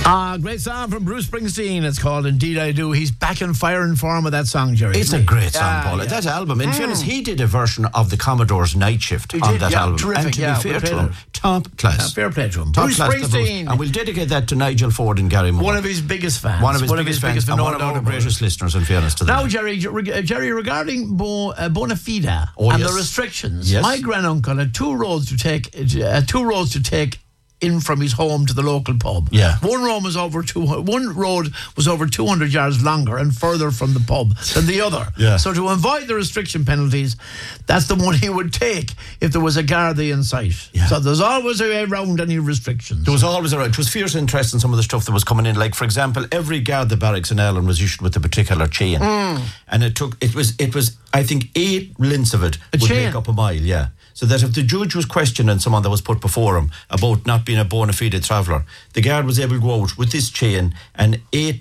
Great song from Bruce Springsteen. It's called Indeed I Do. He's back in fire and form with that song, Jerry. It's a great song, Paul. Yeah. That album, in fairness, he did a version of the Commodore's Night Shift on that album. Terrific, and to be fair to him, top class. Fair play to him. Bruce Springsteen. And we'll dedicate that to Nigel Ford and Gary Moore. One of his biggest fans. One of his biggest fans and one of our greatest listeners, in fairness to them. Now, Jerry, regarding bona fide and the restrictions, my granduncle had two roads to take in from his home to the local pub. Yeah. One road was over 200 yards longer and further from the pub than the other. Yeah. So to avoid the restriction penalties, that's the one he would take if there was a Gardaí in sight. Yeah. So there's always a way around any restrictions. There was always a way. It was fierce interest in some of the stuff that was coming in. Like, for example, every Garda barracks in Ireland was issued with a particular chain. And it was I think 8 lengths of it would make up a mile, yeah. So that if the judge was questioning someone that was put before him about not being a bona fide traveller, the guard was able to go out with this chain and 8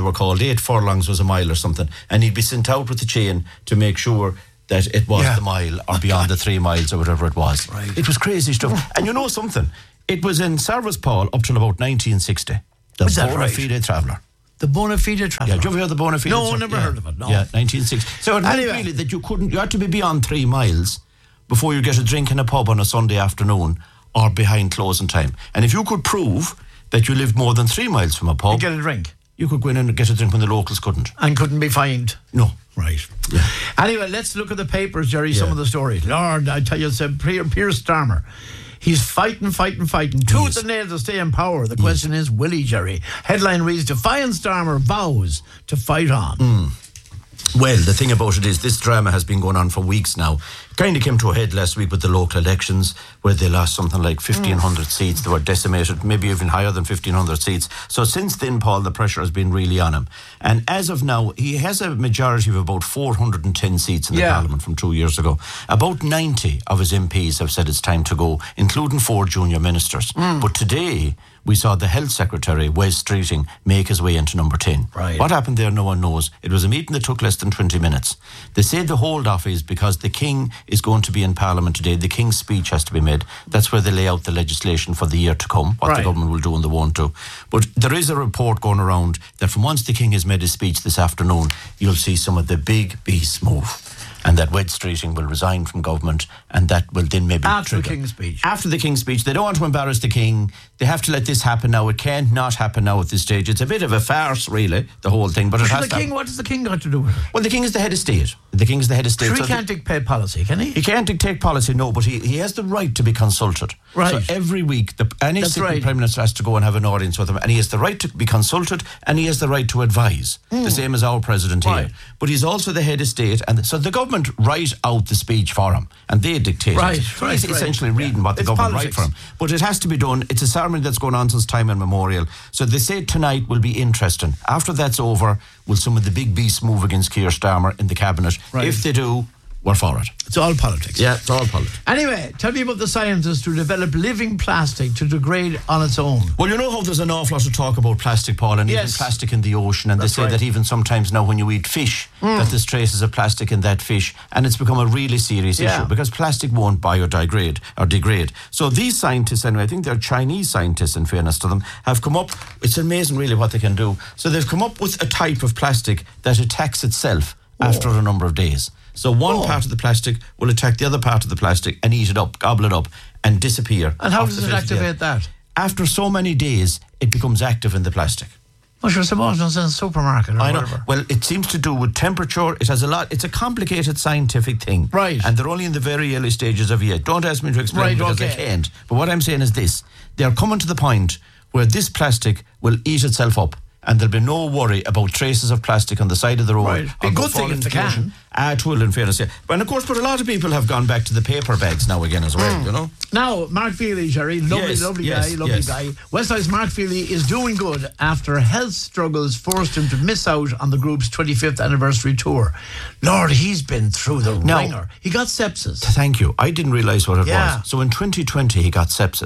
furlongs was a mile or something, and he'd be sent out with the chain to make sure that it was the mile or beyond the 3 miles or whatever it was. Right. It was crazy stuff. And you know something? It was in service, Paul, up till about 1960. The bona fide traveller. The bona fide traveller. Yeah, did you ever hear the bona fide? No, never heard of it. No. Yeah, 1960. So it meant really that you had to be beyond 3 miles before you get a drink in a pub on a Sunday afternoon or behind closing time. And if you could prove that you lived more than 3 miles from a pub, you get a drink. You could go in and get a drink when the locals couldn't. And couldn't be fined. No. Right. Yeah. Anyway, let's look at the papers, Jerry, some of the stories. Lord, I tell you, it's Pierce Starmer. He's fighting. Tooth and nail to stay in power. The question is, will he, Jerry? Headline reads, Defiant Starmer vows to fight on. Well, the thing about it is this drama has been going on for weeks now. Kind of came to a head last week with the local elections where they lost something like 1,500 seats. They were decimated, maybe even higher than 1,500 seats. So since then, Paul, the pressure has been really on him. And as of now, he has a majority of about 410 seats in the Parliament from 2 years ago. About 90 of his MPs have said it's time to go, including 4 junior ministers. But today, we saw the Health Secretary, Wes Streeting, make his way into number 10. Right. What happened there, no one knows. It was a meeting that took less than 20 minutes. They say the hold-off is because the King is going to be in Parliament today. The King's speech has to be made. That's where they lay out the legislation for the year to come, what the government will do and they won't do. But there is a report going around that from once the King has made his speech this afternoon, you'll see some of the big beasts move. And that Wes Streeting will resign from government, and that will then maybe after the King's speech. After the King's speech. They don't want to embarrass the King. They have to let this happen now. It can't not happen now at this stage. It's a bit of a farce, really, the whole thing. But it has to. What does the King got to do with it? Well, the King is the head of state. The King is the head of state. Sure, he can't dictate policy, can he? He can't dictate policy, no, but he has the right to be consulted. Right. So every week, any sitting Prime Minister has to go and have an audience with him, and he has the right to be consulted, and he has the right to advise, the same as our President here. But he's also the head of state, and so the government write out the speech for him, and they dictate it. So he's essentially reading what the government write for him. But it has to be done. It's a ceremony that's going on since time immemorial. So they say tonight will be interesting. After that's over, will some of the big beasts move against Keir Starmer in the cabinet? Right. If they do, we're for it. It's all politics. Yeah, it's all politics. Anyway, tell me about the scientists who develop living plastic to degrade on its own. Well, you know how there's an awful lot of talk about plastic, Paul, and even plastic in the ocean, and they say that even sometimes now when you eat fish, that there's traces of plastic in that fish, and it's become a really serious issue because plastic won't biodegrade or degrade. So these scientists, anyway, I think they're Chinese scientists in fairness to them, have come up, it's amazing really what they can do. So they've come up with a type of plastic that attacks itself after a number of days. So one part of the plastic will attack the other part of the plastic and eat it up, gobble it up, and disappear. And how does it activate that? After so many days, it becomes active in the plastic. Well, sure, suppose it's in a supermarket or whatever. Well, it seems to do with temperature. It has a lot. It's a complicated scientific thing. Right. And they're only in the very early stages of it. Don't ask me to explain because I can't. But what I'm saying is this. They're coming to the point where this plastic will eat itself up. And there'll be no worry about traces of plastic on the side of the road. Right. A good thing if they can. It will, in fairness, And of course, but a lot of people have gone back to the paper bags now again as well, you know. Now, Mark Feely, Jerry, lovely guy. Westside's Mark Feely is doing good after health struggles forced him to miss out on the group's 25th anniversary tour. Lord, he's been through the ringer. He got sepsis. Thank you. I didn't realise what it was. So in 2020, he got sepsis.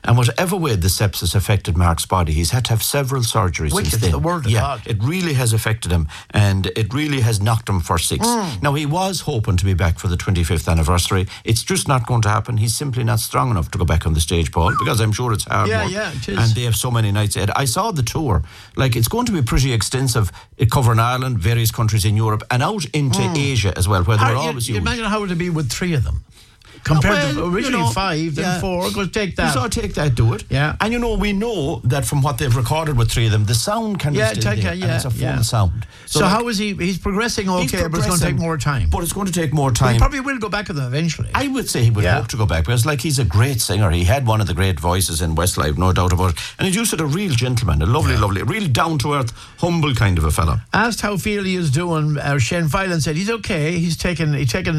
And whatever way the sepsis affected Mark's body, he's had to have several surgeries Which since is then. the word of God. It really has affected him, and it really has knocked him for 6. Now, he was hoping to be back for the 25th anniversary. It's just not going to happen. He's simply not strong enough to go back on the stage, Paul, because I'm sure it's hard work. Yeah, it is. And they have so many nights ahead. I saw the tour. Like, it's going to be pretty extensive, covering Ireland, various countries in Europe, and out into Asia as well, where they're always you huge. imagine how it would be with 3 of them. Compared to originally 5, then 4, go take that. So take that, do it. Yeah. And we know that from what they've recorded with 3 of them, the sound can be still there, and it's a full sound. So how is he? He's progressing okay, but it's going to take more time. But it's going to take more time. He probably will go back to them eventually. I would say he would hope to go back, because he's a great singer. He had one of the great voices in Westlife, no doubt about it. And he's just a real gentleman, a lovely, real down-to-earth, humble kind of a fella. Asked how Feely is doing, Shane Filan said he's okay. He's taken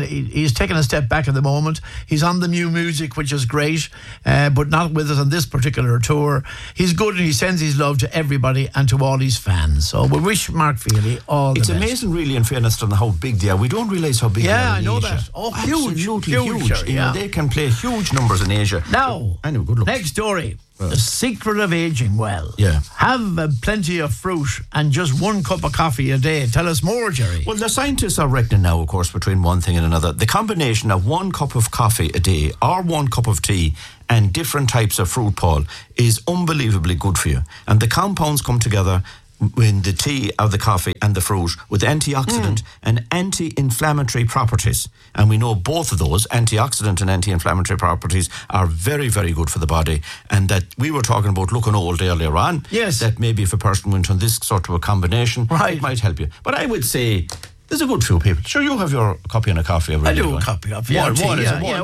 a step back at the moment. He's on the new music, which is great, but not with us on this particular tour. He's good, and he sends his love to everybody and to all his fans. So we wish Mark Feely all the best. It's amazing, really, in fairness to how big they are. We don't realise how big they are in Asia. I know that. Oh, huge. They can play huge numbers in Asia. Now, anyway, good luck. Next story. The secret of aging well. Yeah. Have plenty of fruit and just 1 cup of coffee a day. Tell us more, Jerry. Well, the scientists are reckoning now, of course, between one thing and another. The combination of 1 cup of coffee a day or 1 cup of tea and different types of fruit, Paul, is unbelievably good for you. And the compounds come together in the tea or the coffee and the fruit with antioxidant and anti-inflammatory properties. And we know both of those, antioxidant and anti-inflammatory properties, are very, very good for the body. And that we were talking about looking old earlier on. Yes. That maybe if a person went on this sort of a combination, it might help you. But I would say there's a good few people. Sure, you have your copy and a coffee every day. I do a copy of one. One.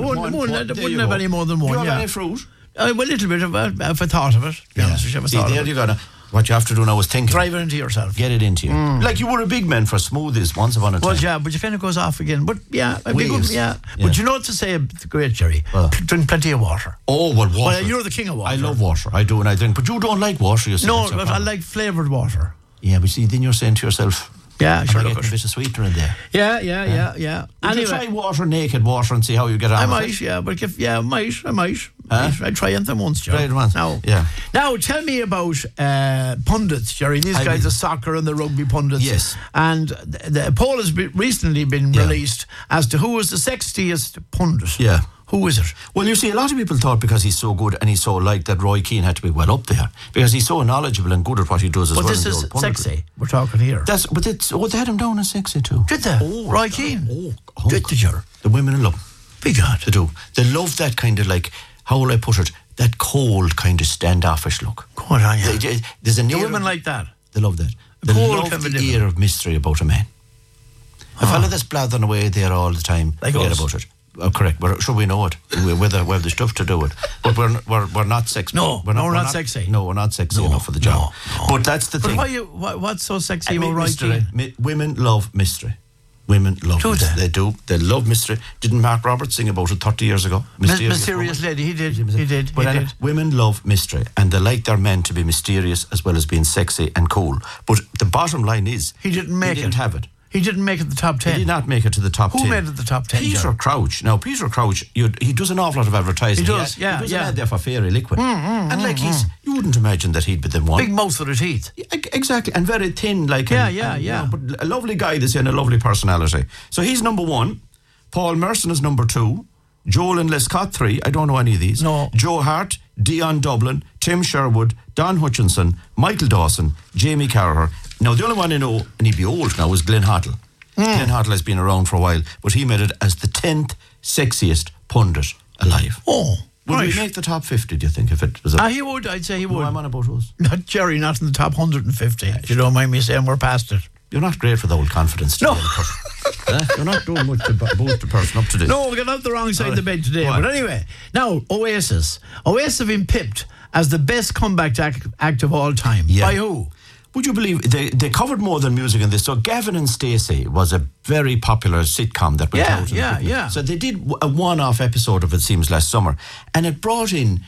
I wouldn't have any more than 1. Do you have any fruit? A little bit of a thought of it. There you go. What you have to do now is think. Drive it into yourself. Get it into you. Like you were a big man for smoothies once upon a time. Well, yeah, but it kind of goes off again. But it'd be good. Yeah. But you know what to say, the great Jerry? Drink plenty of water. Oh, well, water. Well, you're the king of water. I love water. I do, and I drink. But you don't like water, you say. No, but I like flavoured water. Yeah, but see, then you're saying to yourself, yeah, sure. Am I getting a bit of sweetener in there? Yeah. Would you try naked water and see how you get on? I might, I might. I'd try anything once, Jerry. Try it once. Now, tell me about pundits, Jerry. These guys, the soccer and the rugby pundits. Yes. And the poll has recently been released as to who is the sexiest pundit. Yeah. Who is it? Well, you see, a lot of people thought because he's so good and he's so liked that Roy Keane had to be well up there because he's so knowledgeable and good at what he does as well. But this is sexy. We're talking here. They had him down as sexy too. Did they? Roy Keane? Did they? The women love him. Big God. They do. They love that kind of how will I put it? That cold kind of standoffish look. Go on, yeah. There's an air women like that. They love that. They love the air of mystery about a man. A fella that's blathering away there all the time. Forget about it. Correct. Sure, we know it. We have the stuff to do it. But we're not sexy. No, we're not sexy. No, we're not sexy enough for the job. No. But that's the thing. What's so sexy about Roy Keane? Women love mystery. Women love mystery. They do. They love mystery. Didn't Mark Roberts sing about it 30 years ago? Mysterious Lady. He did. Women love mystery and they like their men to be mysterious as well as being sexy and cool. But the bottom line is he didn't have it. He didn't make it the top 10. He did not make it to the top 10. Who made it the top 10? Peter Crouch. Now, Peter Crouch, he does an awful lot of advertising. He does, He does an ad there for Fairy Liquid. You wouldn't imagine that he'd be the one. Big mouth with his teeth. Exactly, and very thin. But a lovely guy, this and a lovely personality. So he's number 1. Paul Merson is number 2. Joel and Lescott 3. I don't know any of these. No. Joe Hart, Dion Dublin, Tim Sherwood, Don Hutchinson, Michael Dawson, Jamie Carragher. Now, the only one I know, and he'd be old now, is Glenn Hoddle. Glenn Hoddle has been around for a while, but he made it as the 10th sexiest pundit alive. Oh, would he make the top 50, do you think, if it was he would, I'd say he would. No, I'm on about us. Not Jerry, not in the top 150, if you don't mind me saying, we're past it. You're not great for the old confidence. No. You're not doing much to boost the person up to this. No, we got out the wrong side of the bed today. But anyway, now, Oasis. Oasis have been pipped as the best comeback act of all time. Yeah. By who? Would you believe they covered more than music in this? So Gavin and Stacey was a very popular sitcom that went out. Yeah. So they did a one-off episode of it, seems, last summer, and it brought in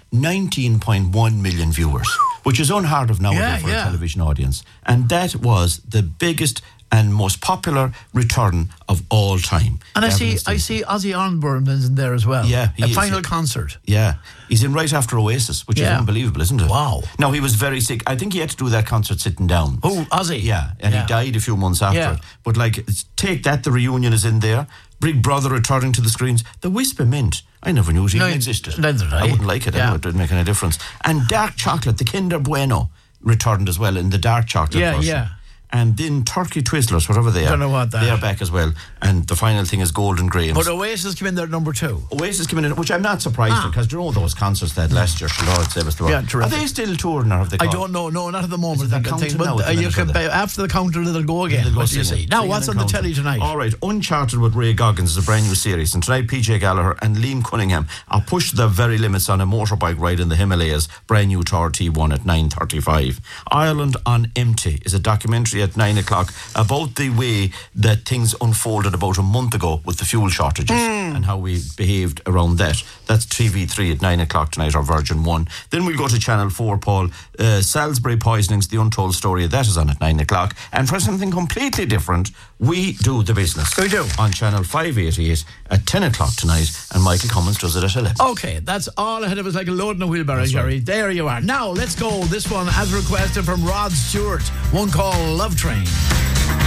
19.1 million viewers, which is unheard of nowadays for a television audience. And that was the biggest and most popular return of all time. And Gavin I see Ozzy Osbourne is in there as well. Yeah, a final concert. Yeah, he's in right after Oasis, which is unbelievable, isn't it? Wow. Now, he was very sick. I think he had to do that concert sitting down. Oh, Ozzy. Yeah, and he died a few months after it. But take that, the reunion is in there. Big Brother returning to the screens. The Whisper Mint, I never knew it even existed. Neither did I. I wouldn't like it anyway, it didn't make any difference. And Dark Chocolate, the Kinder Bueno, returned as well in the dark chocolate version. Yeah. And then Turkey Twizzlers, whatever they are. Don't know what that. They are back as well. And the final thing is Golden Grains. But Oasis came in there at number 2. Oasis came in, which I'm not surprised because you know those concerts they had last year, Lord save us the world. Yeah, are they still touring or have they gone? I don't know. No, not at the moment. Is it counting now at the you minute, can after the counter they'll go again. What do you see? Now, what's on the telly tonight? All right, Uncharted with Ray Goggins is a brand new series, and tonight PJ Gallagher and Liam Cunningham are push the very limits on a motorbike ride in the Himalayas. Brand new Tour T1 at 9:35. Ireland on Empty is a documentary at 9 o'clock about the way that things unfolded about a month ago with the fuel shortages and how we behaved around that. That's TV3 at 9 o'clock tonight, or Virgin 1. Then we'll go to Channel 4, Paul. Salisbury Poisonings, The Untold Story, that is on at 9 o'clock. And for something completely different, We Do the Business. We do. On Channel 588 at 10 o'clock tonight, and Michael Cummins does it at 11. Okay, that's all ahead of us, like a load in a wheelbarrow, Jerry. Right. There you are. Now, let's go. This one, as requested from Rod Stewart, one called Love Train.